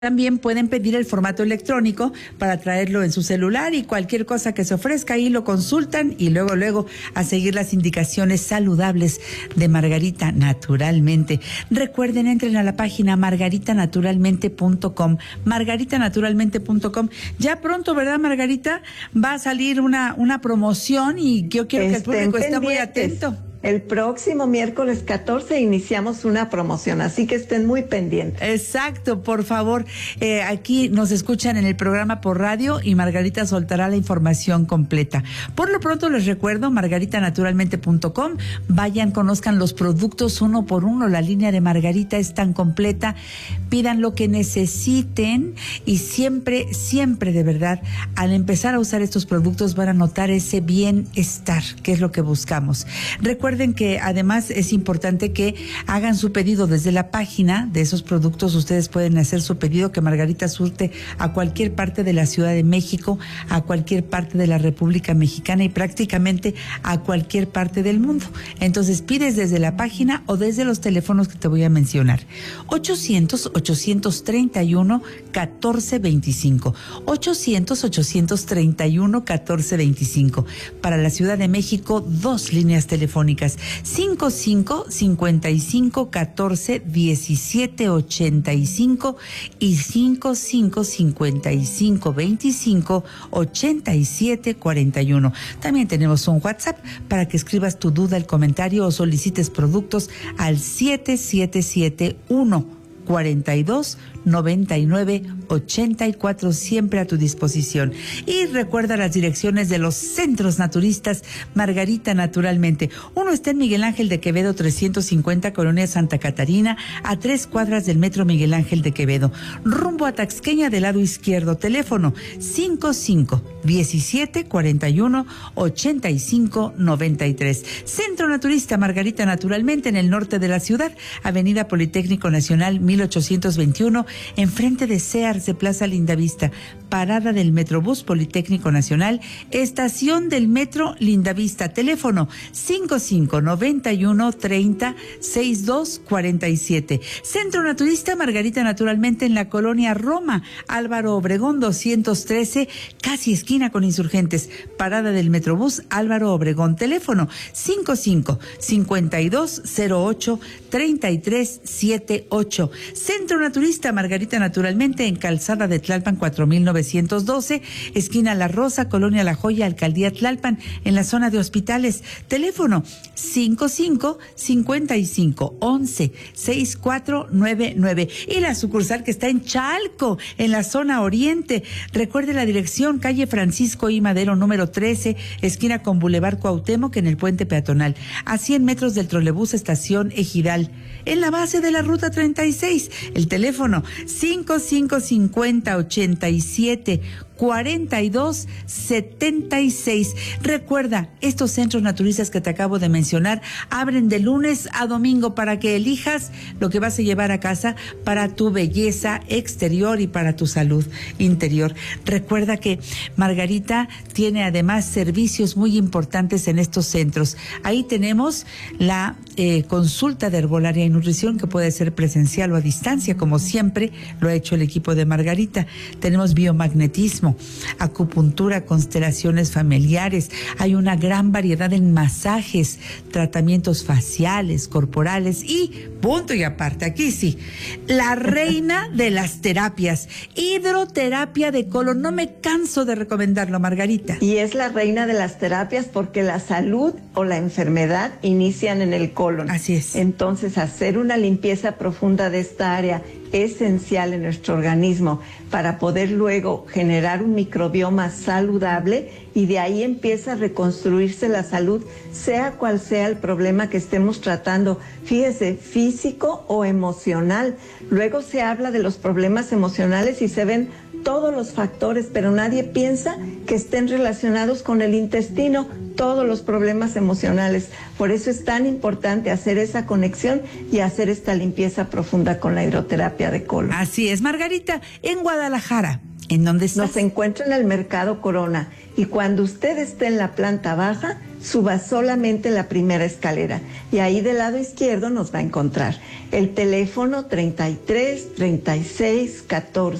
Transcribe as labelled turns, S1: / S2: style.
S1: También pueden pedir el formato electrónico para traerlo en su celular y cualquier cosa que se ofrezca ahí lo consultan y luego a seguir las indicaciones saludables de Margarita Naturalmente. Recuerden, entren a la página margaritanaturalmente.com, margaritanaturalmente.com. Ya pronto, ¿verdad, Margarita? Va a salir una promoción y yo quiero que el público esté muy atento.
S2: El próximo miércoles 14 iniciamos una promoción, así que estén muy pendientes.
S1: Exacto, por favor. Aquí nos escuchan en el programa por radio y Margarita soltará la información completa. Por lo pronto les recuerdo, margaritanaturalmente.com. Vayan, conozcan los productos uno por uno. La línea de Margarita es tan completa. Pidan lo que necesiten y siempre de verdad, al empezar a usar estos productos van a notar ese bienestar, que es lo que buscamos. Recuerden que además es importante que hagan su pedido desde la página de esos productos. Ustedes pueden hacer su pedido, que Margarita surte a cualquier parte de la Ciudad de México, a cualquier parte de la República Mexicana y prácticamente a cualquier parte del mundo. Entonces pides desde la página o desde los teléfonos que te voy a mencionar. 800-831-1425. 800-831-1425. Para la Ciudad de México, 2 líneas telefónicas. 55-55-14-1785 y 55-55-25-8741. También tenemos un WhatsApp para que escribas tu duda, el comentario o solicites productos al 777-1-42-99-84, siempre a tu disposición. Y recuerda las direcciones de los centros naturistas Margarita Naturalmente. Uno está en Miguel Ángel de Quevedo 350, Colonia Santa Catarina, a 3 cuadras del Metro Miguel Ángel de Quevedo, rumbo a Taxqueña del lado izquierdo. Teléfono 55-1741-8593. Centro Naturista Margarita Naturalmente en el norte de la ciudad, Avenida Politécnico Nacional 1821, enfrente de Sears de Plaza Lindavista, parada del Metrobús Politécnico Nacional, estación del Metro Lindavista. Teléfono 55-91-30-6247. Centro Naturista Margarita Naturalmente en la colonia Roma, Álvaro Obregón 213, casi esquina con Insurgentes, parada del Metrobús Álvaro Obregón. Teléfono 55-5208-3378. Centro Naturista Margarita Naturalmente en Calzada de Tlalpan 4912, esquina La Rosa, colonia La Joya, Alcaldía Tlalpan, en la zona de hospitales. Teléfono 55-55-11-6499. Y la sucursal que está en Chalco, en la zona oriente. Recuerde la dirección: calle Francisco I. Madero, número 13, esquina con Boulevard Cuauhtémoc, en el puente peatonal, a 100 metros del trolebús estación Ejidal, en la base de la ruta 36. El teléfono 55-50-87-42-76. Recuerda, estos centros naturistas que te acabo de mencionar abren de lunes a domingo para que elijas lo que vas a llevar a casa para tu belleza exterior y para tu salud interior. Recuerda que Margarita tiene además servicios muy importantes en estos centros. Ahí tenemos la consulta de herbolaria y nutrición, que puede ser presencial o a distancia, como siempre lo ha hecho el equipo de Margarita. Tenemos biomagnetismo, acupuntura, constelaciones familiares. Hay una gran variedad en masajes, tratamientos faciales, corporales y, punto y aparte, aquí sí, la reina de las terapias, hidroterapia de colon. No me canso de recomendarlo, Margarita.
S2: Y es la reina de las terapias porque la salud o la enfermedad inician en el colon.
S1: Así es.
S2: Entonces, hacer una limpieza profunda de esta área esencial en nuestro organismo para poder luego generar un microbioma saludable, y de ahí empieza a reconstruirse la salud, sea cual sea el problema que estemos tratando, fíjese, físico o emocional. Luego se habla de los problemas emocionales y se ven todos los factores, pero nadie piensa que estén relacionados con el intestino, todos los problemas emocionales. Por eso es tan importante hacer esa conexión y hacer esta limpieza profunda con la hidroterapia de colon.
S1: Así es, Margarita. En Guadalajara, ¿En dónde estás?
S2: Nos encuentra en el Mercado Corona. Y cuando usted esté en la planta baja, suba solamente la primera escalera. Y ahí del lado izquierdo nos va a encontrar. El teléfono 33 36 14